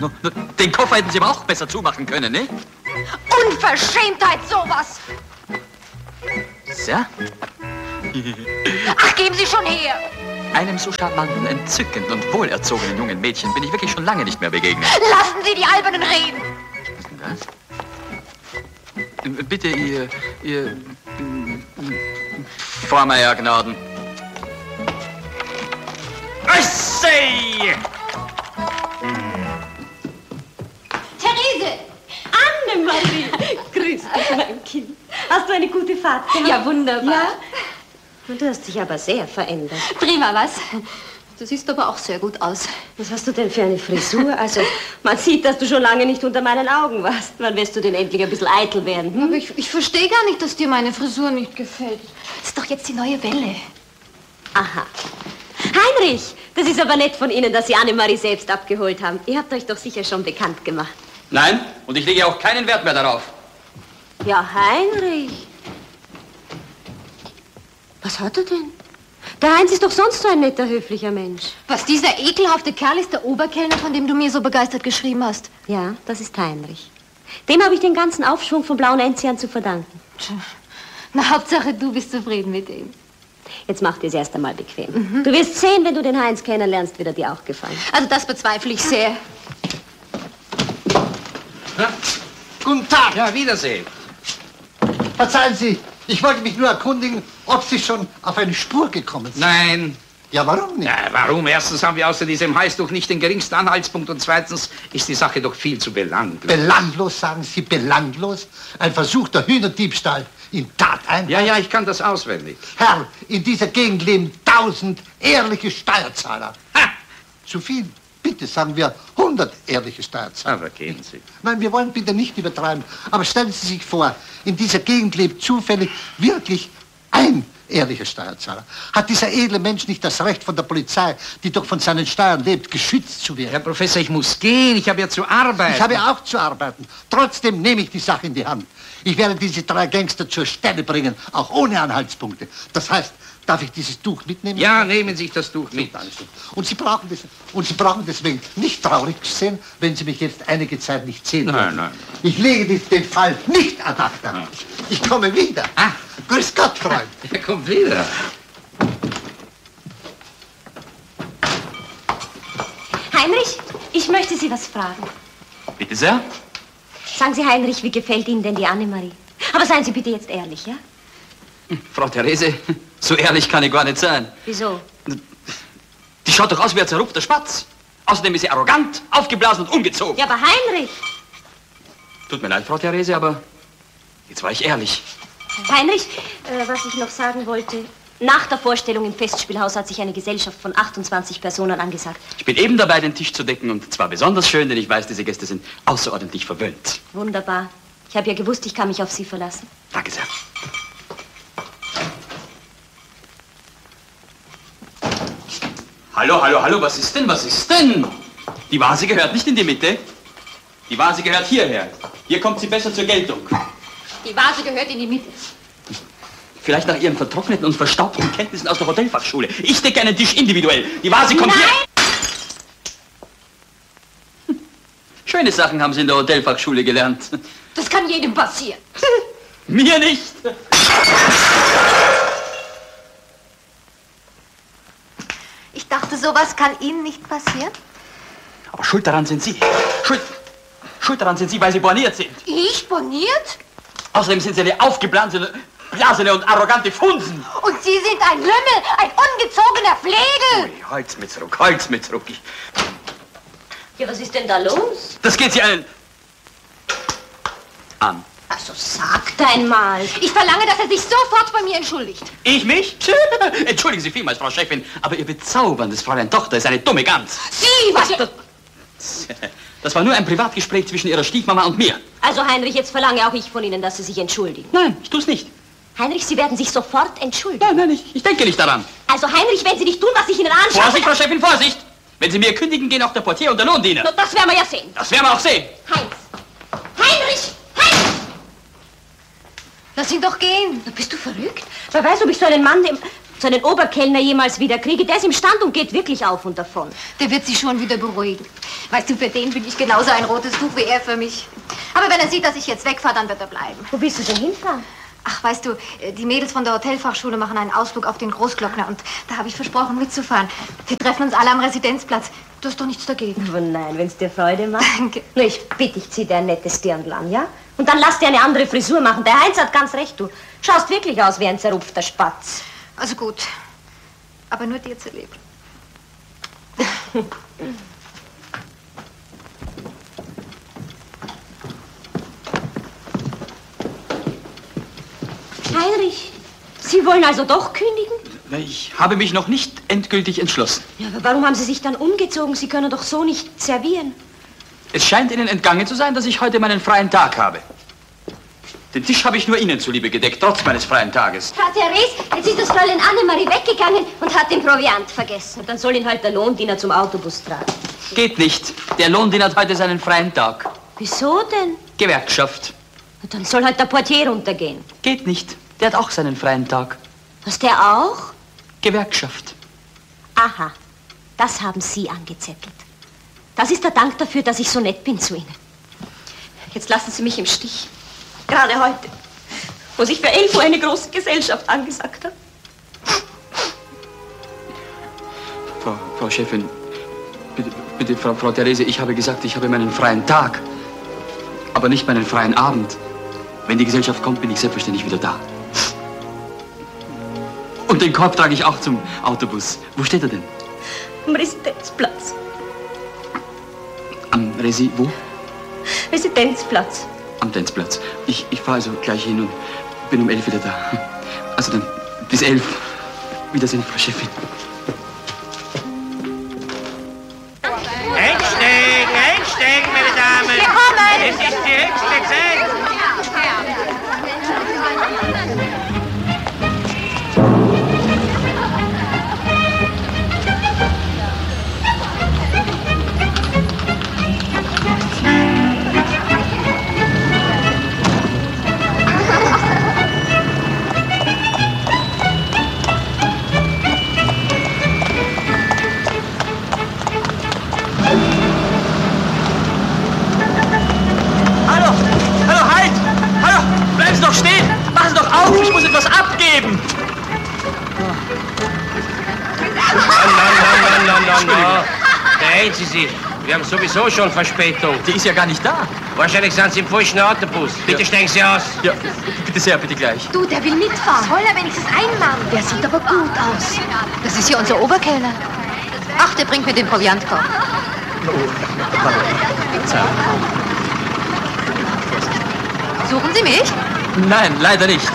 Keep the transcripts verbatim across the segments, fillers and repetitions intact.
No, no, den Koffer hätten Sie aber auch besser zumachen können, ne? Unverschämtheit, sowas! So? Ach, geben Sie schon her! Einem so charmanten, entzückenden und wohlerzogenen jungen Mädchen bin ich wirklich schon lange nicht mehr begegnet. Lassen Sie die Albernen reden! Was ist denn das? Bitte, Ihr... Ihr... Vormeier Gnaden. Össei! Therese! Annemarie! Grüß dich, mein Kind. Hast du eine gute Fahrt gehabt? Ja, wunderbar. Ja? Und du hast dich aber sehr verändert. Prima, was? Du siehst aber auch sehr gut aus. Was hast du denn für eine Frisur? Also, man sieht, dass du schon lange nicht unter meinen Augen warst. Wann wirst du denn endlich ein bisschen eitel werden? Hm? Aber ich, ich verstehe gar nicht, dass dir meine Frisur nicht gefällt. Das ist doch jetzt die neue Welle. Aha. Heinrich, das ist aber nett von Ihnen, dass Sie Annemarie selbst abgeholt haben. Ihr habt euch doch sicher schon bekannt gemacht. Nein, und ich lege auch keinen Wert mehr darauf. Ja, Heinrich. Was hat er denn? Der Heinz ist doch sonst so ein netter, höflicher Mensch. Was, dieser ekelhafte Kerl ist der Oberkellner, von dem du mir so begeistert geschrieben hast? Ja, das ist Heinrich. Dem habe ich den ganzen Aufschwung von Blauen Enzian zu verdanken. Na, Hauptsache, du bist zufrieden mit ihm. Jetzt mach dir es erst einmal bequem. Mhm. Du wirst sehen, wenn du den Heinz kennenlernst, wird er dir auch gefallen. Also das bezweifle ich sehr. Ja? Guten Tag. Ja, Wiedersehen. Verzeihen Sie, ich wollte mich nur erkundigen, ob Sie schon auf eine Spur gekommen sind. Nein. Ja, warum nicht? Ja, warum? Erstens haben wir außer diesem Heißtuch nicht den geringsten Anhaltspunkt und zweitens ist die Sache doch viel zu belanglos. Belanglos, sagen Sie, belanglos? Ein versuchter Hühnerdiebstahl in Tateinheit? Ja, ja, ich kann das auswendig. Herr, in dieser Gegend leben tausend ehrliche Steuerzahler. Ha! Zu viel. Bitte sagen wir hundert ehrliche Steuerzahler. Aber gehen Sie. Nein, wir wollen bitte nicht übertreiben. Aber stellen Sie sich vor, in dieser Gegend lebt zufällig wirklich ein ehrlicher Steuerzahler. Hat dieser edle Mensch nicht das Recht von der Polizei, die doch von seinen Steuern lebt, geschützt zu werden? Herr Professor, ich muss gehen. Ich habe ja zu arbeiten. Ich habe ja auch zu arbeiten. Trotzdem nehme ich die Sache in die Hand. Ich werde diese drei Gangster zur Stelle bringen, auch ohne Anhaltspunkte. Das heißt, darf ich dieses Tuch mitnehmen? Ja, nehmen Sie sich das Tuch mit. Und Sie brauchen das, und Sie brauchen deswegen nicht traurig sein, wenn Sie mich jetzt einige Zeit nicht sehen Nein, werden. nein. Ich lege den Fall nicht ad acta. Ich komme wieder. Ah. Grüß Gott, Freund. Er kommt wieder. Heinrich, ich möchte Sie was fragen. Bitte sehr. Sagen Sie, Heinrich, wie gefällt Ihnen denn die Annemarie? Aber seien Sie bitte jetzt ehrlich, ja? Frau Therese, so ehrlich kann ich gar nicht sein. Wieso? Die schaut doch aus wie ein zerrupfter Spatz. Außerdem ist sie arrogant, aufgeblasen und ungezogen. Ja, aber Heinrich! Tut mir leid, Frau Therese, aber jetzt war ich ehrlich. Heinrich, äh, was ich noch sagen wollte. Nach der Vorstellung im Festspielhaus hat sich eine Gesellschaft von achtundzwanzig Personen angesagt. Ich bin eben dabei, den Tisch zu decken und zwar besonders schön, denn ich weiß, diese Gäste sind außerordentlich verwöhnt. Wunderbar. Ich habe ja gewusst, ich kann mich auf Sie verlassen. Danke sehr. Hallo, hallo, hallo, was ist denn, was ist denn? Die Vase gehört nicht in die Mitte. Die Vase gehört hierher. Hier kommt sie besser zur Geltung. Die Vase gehört in die Mitte. Vielleicht nach Ihren vertrockneten und verstaubten Kenntnissen aus der Hotelfachschule. Ich decke einen Tisch individuell. Die Vase kommt Nein. hier. Hm. Schöne Sachen haben Sie in der Hotelfachschule gelernt. Das kann jedem passieren. Mir nicht. Ich dachte, sowas kann Ihnen nicht passieren. Aber schuld daran sind Sie. Schuld, schuld daran sind Sie, weil Sie borniert sind. Ich borniert? Außerdem sind Sie eine aufgeblasene blasene und arrogante Funsen. Und Sie sind ein Lümmel, ein ungezogener Flegel. Ui, Holz mit zurück, Holz mit zurück. Ich, Ja, was ist denn da los? das geht Sie einen an. Also sagt einmal. Ich verlange, dass er sich sofort bei mir entschuldigt. Ich mich? Entschuldigen Sie vielmals, Frau Chefin, aber Ihr bezauberndes Fräulein Tochter ist eine dumme Gans. Sie, was... Das war nur ein Privatgespräch zwischen Ihrer Stiefmama und mir. Also, Heinrich, jetzt verlange auch ich von Ihnen, dass Sie sich entschuldigen. Nein, ich tu's nicht. Heinrich, Sie werden sich sofort entschuldigen. Nein, nein, ich, ich denke nicht daran. Also, Heinrich, wenn Sie nicht tun, was ich Ihnen anschaue... Vorsicht, Frau Chefin, Vorsicht! Wenn Sie mir kündigen, gehen auch der Portier und der Lohndiener. No, das werden wir ja sehen. Das werden wir auch sehen. Heinz! Heinrich! Heinz! Lass ihn doch gehen. Na, bist du verrückt? Wer weiß, ob ich so einen Mann dem... so einen Oberkellner jemals wieder kriege. Der ist im Stand und geht wirklich auf und davon. Der wird sich schon wieder beruhigen. Weißt du, für den bin ich genauso ein rotes Tuch wie er für mich. Aber wenn er sieht, dass ich jetzt wegfahre, dann wird er bleiben. Wo willst du denn hinfahren? Ach, weißt du, die Mädels von der Hotelfachschule machen einen Ausflug auf den Großglockner und da habe ich versprochen, mitzufahren. Wir treffen uns alle am Residenzplatz. Du hast doch nichts dagegen. Oh nein, wenn es dir Freude macht. Danke. Nur ich bitte dich, zieh dir ein nettes Dirndl an, ja? Und dann lass dir eine andere Frisur machen. Der Heinz hat ganz recht, du schaust wirklich aus wie ein zerrupfter Spatz. Also gut, aber nur dir zuliebe. Heinrich, Sie wollen also doch kündigen? Ich habe mich noch nicht endgültig entschlossen. Ja, aber warum haben Sie sich dann umgezogen? Sie können doch so nicht servieren. Es scheint Ihnen entgangen zu sein, dass ich heute meinen freien Tag habe. Den Tisch habe ich nur Ihnen zuliebe gedeckt, trotz meines freien Tages. Frau Therese, jetzt ist das Fräulein Annemarie weggegangen und hat den Proviant vergessen. Und dann soll ihn halt der Lohndiener zum Autobus tragen. Geht nicht. Der Lohndiener hat heute seinen freien Tag. Wieso denn? Gewerkschaft. Na, dann soll halt der Portier runtergehen. Geht nicht. Der hat auch seinen freien Tag. Was, der auch? Gewerkschaft. Aha, das haben Sie angezettelt. Das ist der Dank dafür, dass ich so nett bin zu Ihnen. Jetzt lassen Sie mich im Stich. Gerade heute, wo sich für elf Uhr eine große Gesellschaft angesagt hat. Frau, Frau Chefin, bitte, bitte Frau, Frau Therese, ich habe gesagt, ich habe meinen freien Tag, aber nicht meinen freien Abend. Wenn die Gesellschaft kommt, bin ich selbstverständlich wieder da. Und den Korb trage ich auch zum Autobus. Wo steht er denn? Am Residenzplatz. Am Resi... wo? Residenzplatz. Am Tänzplatz. Ich, ich fahre also gleich hin und bin um elf wieder da. Also dann bis elf. Wiedersehen, Frau Chefin. Einsteigen, einsteigen, meine Damen. Wir kommen. Es ist die höchste Zeit. Ich muss etwas abgeben. Na, na, na, na, na, na. Beeilen Sie sich. Wir haben sowieso schon Verspätung. Die ist ja gar nicht da. Wahrscheinlich sind Sie im falschen Autobus. Bitte Ja. steigen Sie aus. Ja, bitte sehr, bitte gleich. Du, der will mitfahren. Soll er wenigstens einmal? Der sieht aber gut aus. Das ist ja unser Oberkellner. Ach, der bringt mir den Proviantkorb. Suchen Sie mich? Nein, leider nicht.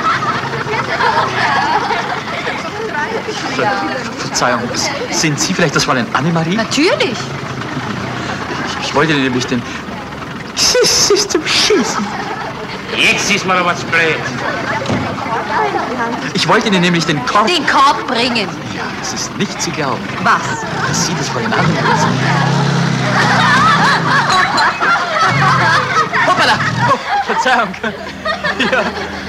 Ver Verzeihung, sind Sie vielleicht das Fräulein Annemarie? Natürlich. Ich wollte nämlich den... Sie ist zum Schießen. Jetzt ist man aber zu blöd. Ich wollte Ihnen nämlich den Korb... Den Korb bringen. Ja, es ist nicht zu glauben, Was? dass Sie das Fräulein Annemarie sind. Hoppala! Oh, Verzeihung. Ja.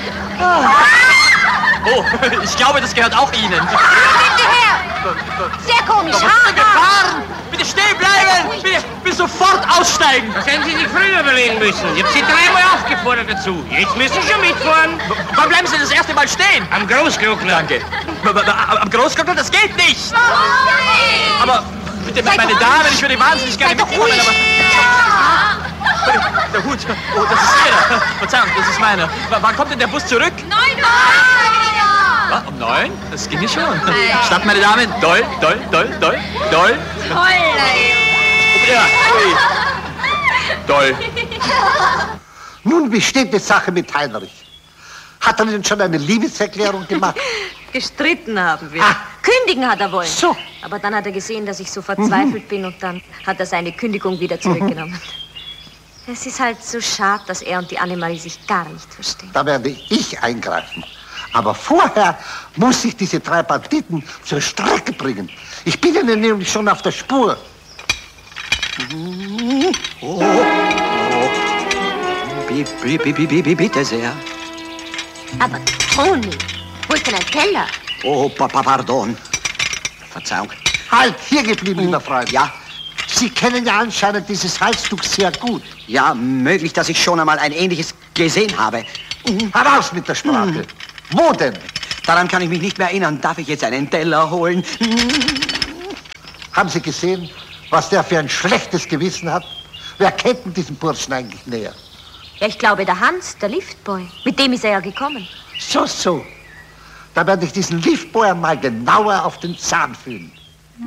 Oh, ich glaube, das gehört auch Ihnen. Bitte her! Sehr komisch. Was ist denn gefahren? Bitte stehen bleiben! Bitte, bitte sofort aussteigen! Das hätten Sie sich früher überlegen müssen. Ich habe Sie dreimal aufgefordert dazu. Jetzt müssen Sie schon mitfahren. Wann bleiben Sie das erste Mal stehen? Am Großglockner. Danke. Am Großglockner, das geht nicht! Nein! Aber bitte, Seid meine doch Damen, ruhig. ich würde wahnsinnig gerne Seid doch mitkommen, ruhig. aber... Der Hut, oh, das ist Ihrer. Verzeihung, das ist meiner. W wann kommt denn der Bus zurück? Nein! Was, um neun? Das ging schon. Statt, meine Damen, doll, doll, doll, doll, doll. Toll! Ja, ui. Doll. Nun, wie steht die Sache mit Heinrich? Hat er denn schon eine Liebeserklärung gemacht? Gestritten haben wir. Ah. Kündigen hat er wollen. So. Aber dann hat er gesehen, dass ich so verzweifelt bin und dann hat er seine Kündigung wieder zurückgenommen. Es ist halt so schade, dass er und die Annemarie sich gar nicht verstehen. Da werde ich eingreifen. Aber vorher muss ich diese drei Banditen zur Strecke bringen. Ich bin ihnen nämlich schon auf der Spur. Oh, oh. Bitte sehr. Aber Toni, wo ist denn ein Teller? Oh, Papa, pardon. Verzeihung. Halt, hier geblieben, lieber Freund. Ja? Sie kennen ja anscheinend dieses Halstuch sehr gut. Ja, möglich, dass ich schon einmal ein ähnliches gesehen habe. Heraus mit der Sprache. Wo denn? Daran kann ich mich nicht mehr erinnern. Darf ich jetzt einen Teller holen? Haben Sie gesehen, was der für ein schlechtes Gewissen hat? Wer kennt denn diesen Burschen eigentlich näher? Ja, ich glaube, der Hans, der Liftboy. Mit dem ist er ja gekommen. So, so. Da werde ich diesen Liftboy mal genauer auf den Zahn fühlen.